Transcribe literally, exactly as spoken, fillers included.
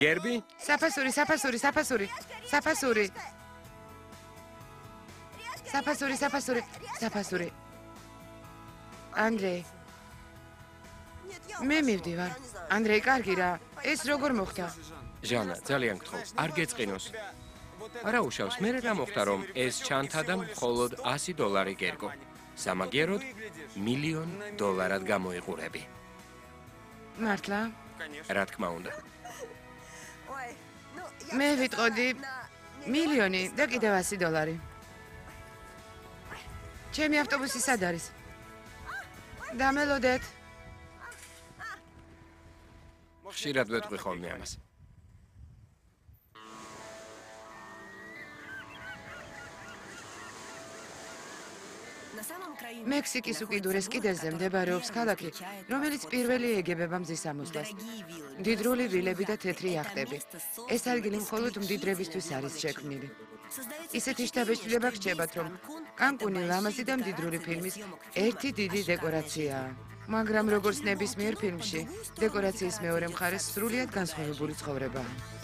გერბი? საფასური, საფასური, საფასური, საფასური. საფასური, საფასური, საფასური. ანდრეი. მე მივდივარ. ანდრეი, კარგი რა. ეს როგორ მოხდა? ჟანა, ძალიან გთხოვ, არ გეწყინოს. არა უშავს, მე რა მოხდა რომ ეს ჩანთა და მხოლოდ ასი დოლარი გერგო. სამაგიეროდ მილიონ დოლარად გამოიყურები. მართლა? რა თქმა უნდა. მე ვიტყოდი მილიონი და კიდევ ასი დოლარი. ჩემი ავტობუსი სად არის? დამელოდეთ. ხშირად ვეტყვი ხოლმე ამას. მექსიკის უკიდურეს კიდეზე მდებარეობს ქალაქი, რომელიც პირველი ეგებება მზის ამოსვლას. მდიდრული ვილები და თეთრი იახტები. ეს ადგილი მხოლოდ მდიდრებისთვის არის შექმნილი. ისეთი შთაბეჭდილება გრჩებათ, რომ კანკუნი ლამაზი და მდიდრული ფილმის ერთი დიდი დეკორაციაა. მაგრამ როგორც ნებისმიერ ფილმში, დეკორაციის მეორე მხარეს სრულიად განსხვავებული ცხოვრებაა.